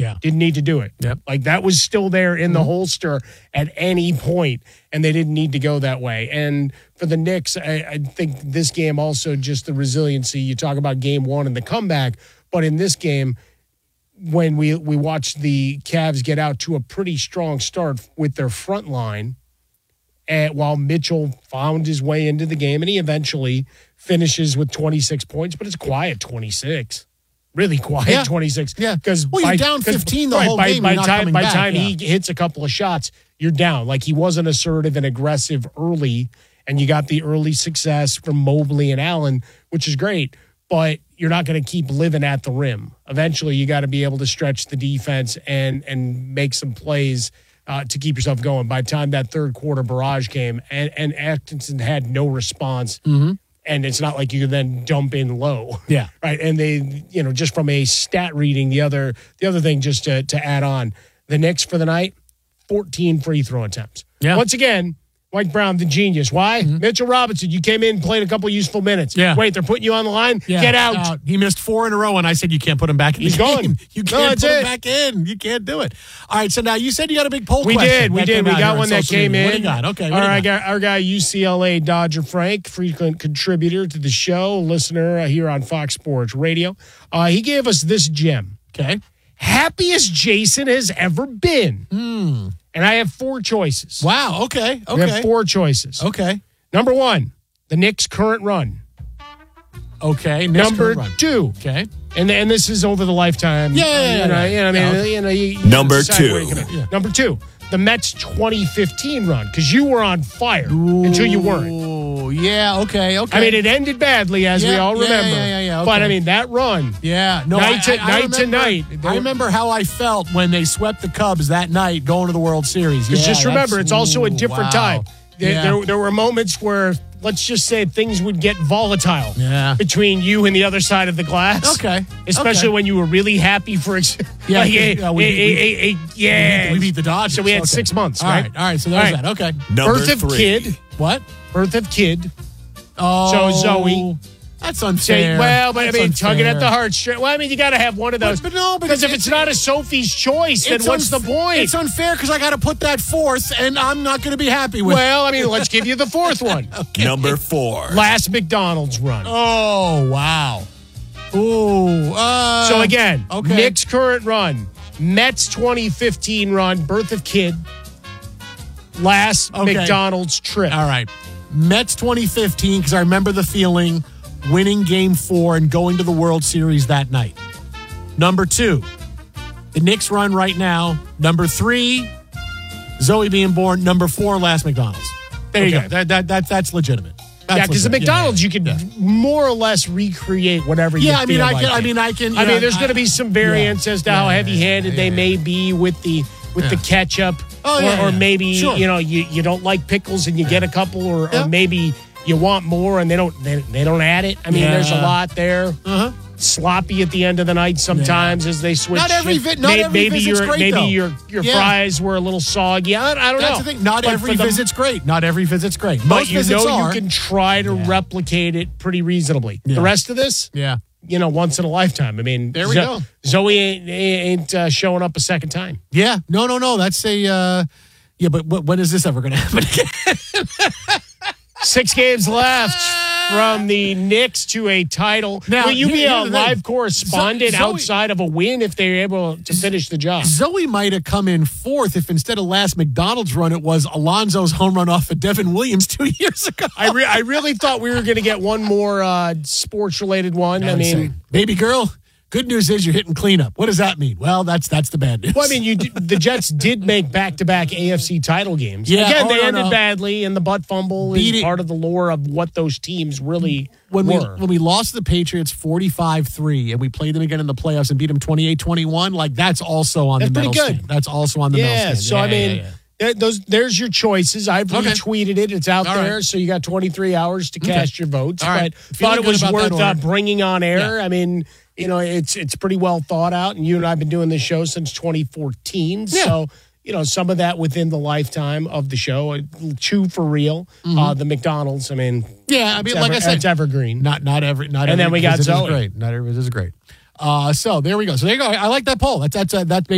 Yeah. Didn't need to do it. Yep. Like that was still there in the holster at any point, and they didn't need to go that way. And for the Knicks, I think this game also just the resiliency. You talk about game one and the comeback, but in this game, when we watched the Cavs get out to a pretty strong start with their front line, and while Mitchell found his way into the game, and he eventually finishes with 26 points, but it's quiet 26. Really quiet 26. Yeah. Because you're down 15 the whole game. By You're not coming the back. time he hits a couple of shots, you're down. Like he wasn't assertive and aggressive early, and you got the early success from Mobley and Allen, which is great, but you're not going to keep living at the rim. Eventually, you got to be able to stretch the defense and make some plays to keep yourself going. By the time that third quarter barrage came, and Atkinson had no response, and it's not like you can then dump in low. Yeah. Right. And they, just from a stat reading, the other thing just to add on, the Knicks for the night, 14 free throw attempts. Yeah. Once again, Mike Brown, the genius. Why? Mitchell Robinson, you came in and played a couple useful minutes. Yeah. Wait, they're putting you on the line? Yeah. Get out. He missed 4 in a row, and I said, you can't put him back in the He's game. gone. You can't put him back in. You can't do it. All right, so now you said you got a big poll question. We did. We got one that came in. What do you got? Okay. Our guy, UCLA Dodger Frank, frequent contributor to the show, listener here on Fox Sports Radio. He gave us this gem. Okay. Happiest Jason has ever been. And I have 4 choices. Wow. Okay. I have 4 choices. Okay. Number 1, the Knicks' current run. Okay. Number 2. Okay. And this is over the lifetime. Number 2. Number 2, the Mets' 2015 run, because you were on fire until you weren't. Oh, yeah. Okay. I mean, it ended badly, as we all remember. Yeah. Okay. But I mean, that run. Yeah. No. Night to night. I remember how I felt when they swept the Cubs that night, going to the World Series. Because just remember, it's also a different time. Yeah. There were moments where, let's just say, things would get volatile between you and the other side of the glass. Okay. Especially when you were really happy for we beat the Dodgers. So we had 6 months, right? All right. So there's that. Okay. Number Birth of 3. kid. What? Birth of kid. Oh. So Zoe. That's unfair. Tugging at the heartstrings. Well, I mean, you got to have one of those. Because if it's not a Sophie's choice, then what's the point? It's unfair because I got to put that 4th, and I'm not going to be happy with it. Well, I mean, let's give you the 4th one. Okay. Number 4. Last McDonald's run. Oh, wow. Ooh. So again, Knicks' current run, Mets' 2015 run, birth of kid, last McDonald's trip. All right. Mets 2015, because I remember the feeling, winning Game 4 and going to the World Series that night. Number 2, the Knicks run right now. Number 3, Zoe being born. Number 4, last McDonald's. There you go. That's legitimate. Because the McDonald's, you can more or less recreate whatever you feel like. I can. There's going to be some variance as to how heavy-handed they may be with the ketchup. Or maybe you don't like pickles and you get a couple, or maybe you want more and they don't add it. I mean, there's a lot there. Sloppy at the end of the night sometimes as they switch. Not every visit's great. Maybe your fries were a little soggy. I don't know. That's the thing. Not every visit's great. Not every visit's great. But you can try to replicate it pretty reasonably. The rest of this, once in a lifetime. I mean, there we go. Zoe ain't showing up a second time. Yeah. No. That's a but when is this ever going to happen again? 6 games left from the Knicks to a title. Now, will you be a live correspondent outside of a win if they're able to finish the job? Zoe might have come in 4th if instead of last McDonald's run, it was Alonzo's home run off of Devin Williams 2 years ago. I really thought we were going to get one more sports-related one. Baby girl, good news is you're hitting cleanup. What does that mean? Well, that's the bad news. Well, I mean, the Jets did make back-to-back AFC title games. Yeah, again, they ended badly, and the butt fumble is part of the lore of what those teams really were. When we lost the Patriots 45-3, and we played them again in the playoffs and beat them 28-21, like that's also on the medal stand. That's also on the medal stand. So, there's your choices. I've retweeted it. It's out there. So you got 23 hours to cast your votes. But thought it was worth bringing on air. Yeah. I mean, it's pretty well thought out. And you and I have been doing this show since 2014. Yeah. So, some of that within the lifetime of the show. Chew for real. The McDonald's, like I said, it's evergreen. Not every. And then we got Zoe. Not every visit is great. So there we go. So there you go. I like that poll. That's